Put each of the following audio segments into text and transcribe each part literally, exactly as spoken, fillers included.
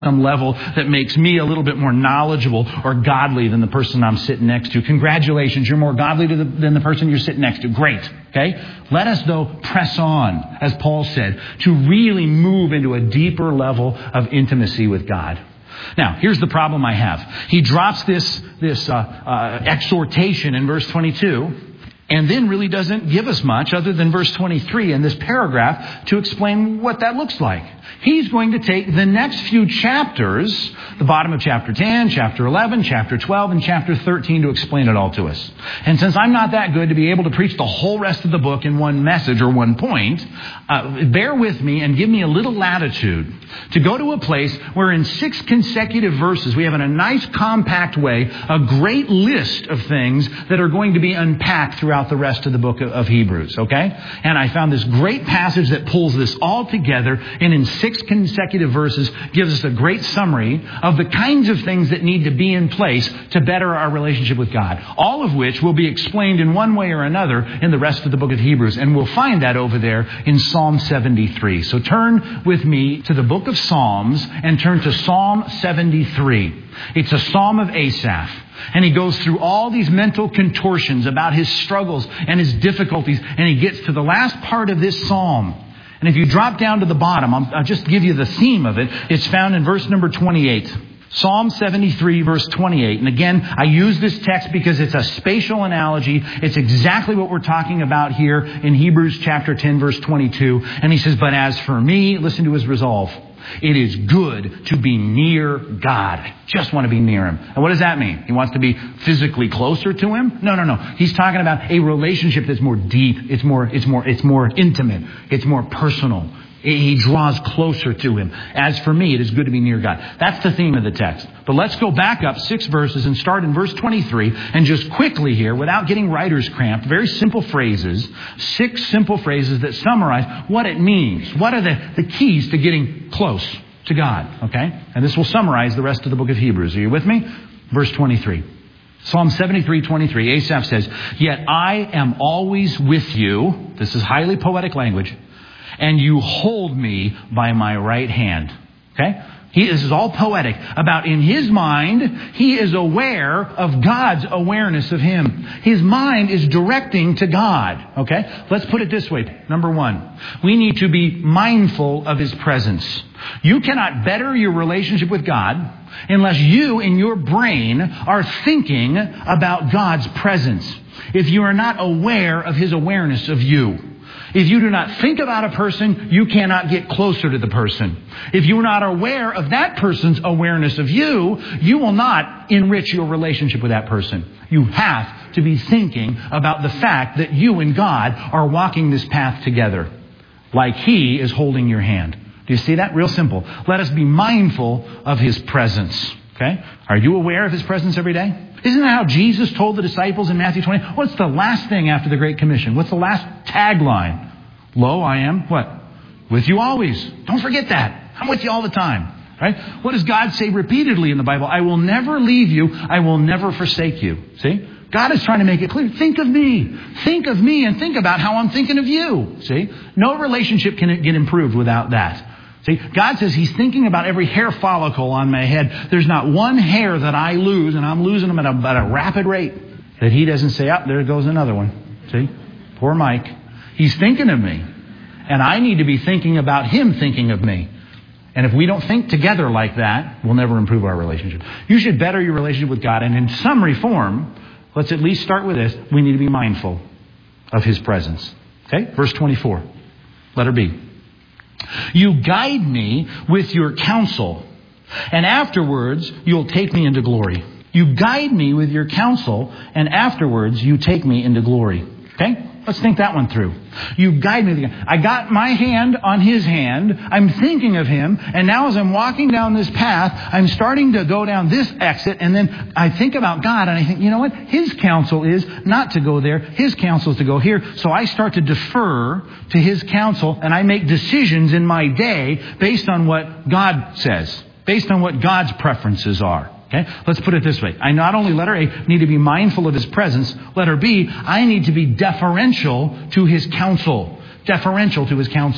some level that makes me a little bit more knowledgeable or godly than the person I'm sitting next to. Congratulations, you're more godly to the, than the person you're sitting next to. Great. Okay? Let us, though, press on, as Paul said, to really move into a deeper level of intimacy with God. Now, here's the problem I have. He drops this, this uh, uh, exhortation in verse twenty-two, and then really doesn't give us much other than verse twenty-three in this paragraph to explain what that looks like. He's going to take the next few chapters, the bottom of chapter ten, chapter eleven, chapter twelve, and chapter thirteen to explain it all to us. And since I'm not that good to be able to preach the whole rest of the book in one message or one point, uh, bear with me and give me a little latitude to go to a place where in six consecutive verses we have in a nice compact way a great list of things that are going to be unpacked throughout the rest of the book of Hebrews, okay? And I found this great passage that pulls this all together and in six consecutive verses gives us a great summary of the kinds of things that need to be in place to better our relationship with God. All of which will be explained in one way or another in the rest of the book of Hebrews. And we'll find that over there in Psalm seventy-three. So turn with me to the book of Psalms and turn to Psalm seventy-three. It's a psalm of Asaph. And he goes through all these mental contortions about his struggles and his difficulties. And he gets to the last part of this psalm. And if you drop down to the bottom, I'll, I'll just give you the theme of it. It's found in verse number twenty-eight. Psalm seventy-three, verse twenty-eight. And again, I use this text because it's a spatial analogy. It's exactly what we're talking about here in Hebrews chapter ten, verse twenty-two. And he says, but as for me, listen to his resolve. It is good to be near God. I just want to be near Him. And what does that mean? He wants to be physically closer to Him? No, no, no. He's talking about a relationship that's more deep. It's more, it's more, it's more intimate. It's more personal. He draws closer to Him. As for me, it is good to be near God. That's the theme of the text. But let's go back up six verses and start in verse twenty-three. And just quickly here, without getting writer's cramp, very simple phrases, six simple phrases that summarize what it means. What are the, the keys to getting close to God? Okay? And this will summarize the rest of the book of Hebrews. Are you with me? Verse twenty-three. Psalm seventy-three, twenty-three. Asaph says, yet I am always with you. This is highly poetic language. And you hold me by my right hand. Okay? He, this is all poetic. About in his mind, he is aware of God's awareness of him. His mind is directing to God. Okay? Let's put it this way. Number one, we need to be mindful of His presence. You cannot better your relationship with God unless you in your brain are thinking about God's presence. If you are not aware of His awareness of you. If you do not think about a person, you cannot get closer to the person. If you are not aware of that person's awareness of you, you will not enrich your relationship with that person. You have to be thinking about the fact that you and God are walking this path together, like He is holding your hand. Do you see that? Real simple. Let us be mindful of His presence. Okay? Are you aware of His presence every day? Isn't that how Jesus told the disciples in Matthew twenty? What's the last thing after the Great Commission? What's the last tagline? Lo, I am, what? With you always. Don't forget that. I'm with you all the time. Right? What does God say repeatedly in the Bible? I will never leave you. I will never forsake you. See? God is trying to make it clear. Think of me. Think of me and think about how I'm thinking of you. See? No relationship can get improved without that. See, God says He's thinking about every hair follicle on my head. There's not one hair that I lose, and I'm losing them at a, at a rapid rate, that He doesn't say, oh, there goes another one. See? Poor Mike. He's thinking of me. And I need to be thinking about Him thinking of me. And if we don't think together like that, we'll never improve our relationship. You should better your relationship with God. And in summary form, let's at least start with this. We need to be mindful of His presence. Okay? Verse twenty-four. Letter B. You guide me with your counsel, and afterwards you'll take me into glory. You guide me with your counsel, and afterwards you take me into glory. Okay? Let's think that one through. You guide me. I got my hand on His hand. I'm thinking of Him. And now as I'm walking down this path, I'm starting to go down this exit. And then I think about God and I think, you know what? His counsel is not to go there. His counsel is to go here. So I start to defer to His counsel and I make decisions in my day based on what God says, based on what God's preferences are. Okay, let's put it this way. I not only, letter A, need to be mindful of His presence. Letter B, I need to be deferential to His counsel. Deferential to His counsel.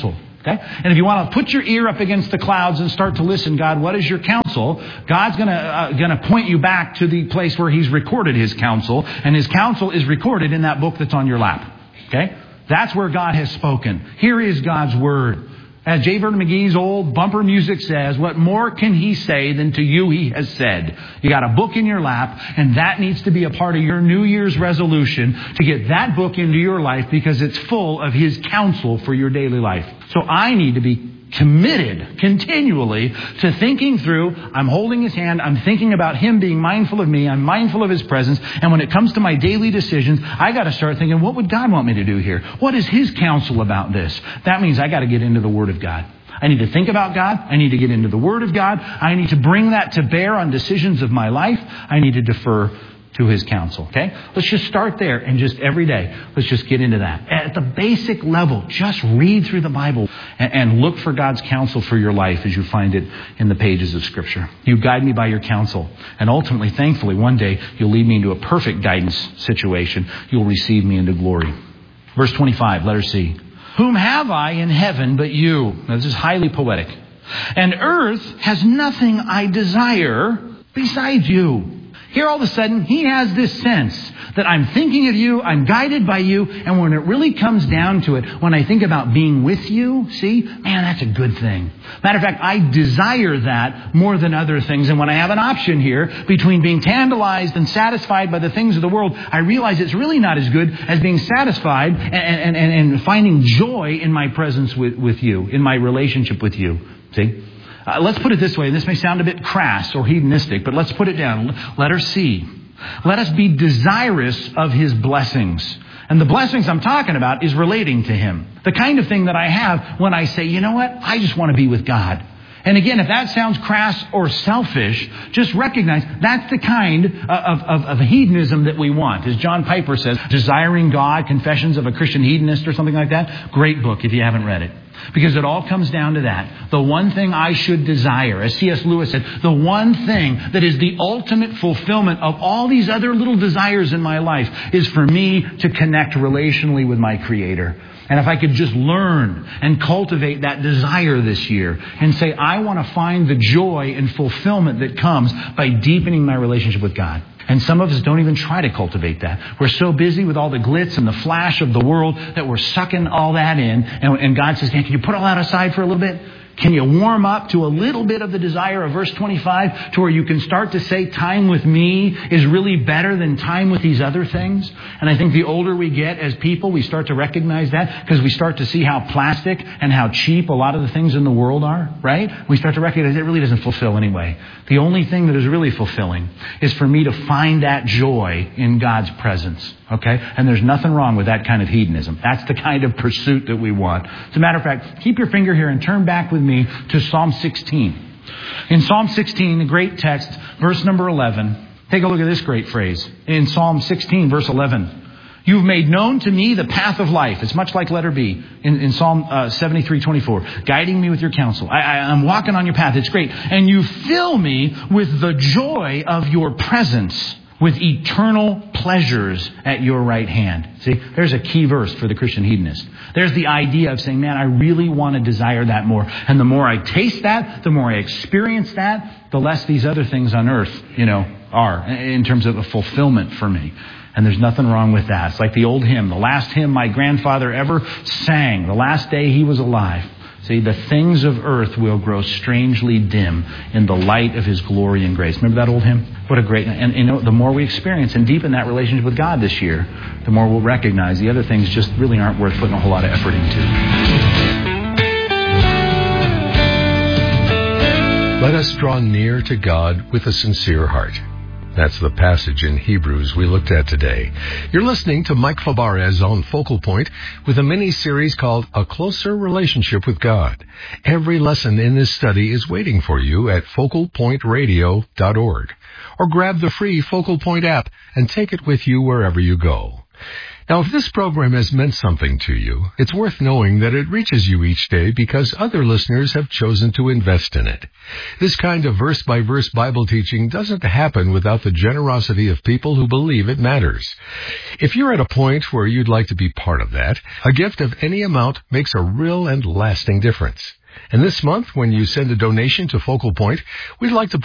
Okay? And if you want to put your ear up against the clouds and start to listen, God, what is your counsel? God's going to uh, going to point you back to the place where he's recorded his counsel. And his counsel is recorded in that book that's on your lap. Okay? That's where God has spoken. Here is God's word. As J. Vernon McGee's old bumper music says, what more can he say than to you he has said? You got a book in your lap, and that needs to be a part of your New Year's resolution to get that book into your life because it's full of his counsel for your daily life. So I need to be committed continually to thinking through, I'm holding his hand, I'm thinking about him being mindful of me, I'm mindful of his presence, and when it comes to my daily decisions, I got to start thinking, what would God want me to do here? What is his counsel about this? That means I got to get into the Word of God. I need to think about God. I need to get into the Word of God. I need to bring that to bear on decisions of my life. I need to defer to his counsel. Okay? Let's just start there and just every day, let's just get into that. At the basic level, just read through the Bible and, and look for God's counsel for your life as you find it in the pages of Scripture. You guide me by your counsel. And ultimately, thankfully, one day you'll lead me into a perfect guidance situation. You'll receive me into glory. Verse twenty-five, letter C. Whom have I in heaven but you? Now, this is highly poetic. And earth has nothing I desire besides you. Here all of a sudden, he has this sense that I'm thinking of you, I'm guided by you, and when it really comes down to it, when I think about being with you, see, man, that's a good thing. Matter of fact, I desire that more than other things. And when I have an option here between being tantalized and satisfied by the things of the world, I realize it's really not as good as being satisfied and, and, and, and finding joy in my presence with, with you, in my relationship with you. See? Uh, let's put it this way. This may sound a bit crass or hedonistic, but let's put it down. Letter C. Let us be desirous of his blessings. And the blessings I'm talking about is relating to him. The kind of thing that I have when I say, you know what? I just want to be with God. And again, if that sounds crass or selfish, just recognize that's the kind of, of, of hedonism that we want. As John Piper says, Desiring God, Confessions of a Christian Hedonist or something like that. Great book if you haven't read it. Because it all comes down to that. The one thing I should desire, as C S Lewis said, the one thing that is the ultimate fulfillment of all these other little desires in my life is for me to connect relationally with my Creator. And if I could just learn and cultivate that desire this year and say, I want to find the joy and fulfillment that comes by deepening my relationship with God. And some of us don't even try to cultivate that. We're so busy with all the glitz and the flash of the world that we're sucking all that in. And, and God says, hey, can you put all that aside for a little bit? Can you warm up to a little bit of the desire of verse twenty-five to where you can start to say time with me is really better than time with these other things? And I think the older we get as people, we start to recognize that because we start to see how plastic and how cheap a lot of the things in the world are, right? We start to recognize it really doesn't fulfill anyway. The only thing that is really fulfilling is for me to find that joy in God's presence. Okay? And there's nothing wrong with that kind of hedonism. That's the kind of pursuit that we want. As a matter of fact, keep your finger here and turn back with me to Psalm sixteen. In Psalm sixteen, the great text, verse number eleven, take a look at this great phrase. In Psalm sixteen, verse eleven, you've made known to me the path of life. It's much like letter B in, in Psalm uh, seventy-three twenty-four. Guiding me with your counsel. I, I, I'm walking on your path. It's great. And you fill me with the joy of your presence, with eternal pleasures at your right hand. See, there's a key verse for the Christian hedonist. There's the idea of saying, man, I really want to desire that more. And the more I taste that, the more I experience that, the less these other things on earth, you know, are in terms of a fulfillment for me. And there's nothing wrong with that. It's like the old hymn, the last hymn my grandfather ever sang, the last day he was alive. See, the things of earth will grow strangely dim in the light of his glory and grace. Remember that old hymn? What a great... And you know, the more we experience and deepen that relationship with God this year, the more we'll recognize the other things just really aren't worth putting a whole lot of effort into. Let us draw near to God with a sincere heart. That's the passage in Hebrews we looked at today. You're listening to Mike Fabarez on Focal Point with a mini-series called A Closer Relationship with God. Every lesson in this study is waiting for you at focal point radio dot org. Or grab the free Focal Point app and take it with you wherever you go. Now, if this program has meant something to you, it's worth knowing that it reaches you each day because other listeners have chosen to invest in it. This kind of verse-by-verse Bible teaching doesn't happen without the generosity of people who believe it matters. If you're at a point where you'd like to be part of that, a gift of any amount makes a real and lasting difference. And this month, when you send a donation to Focal Point, we'd like to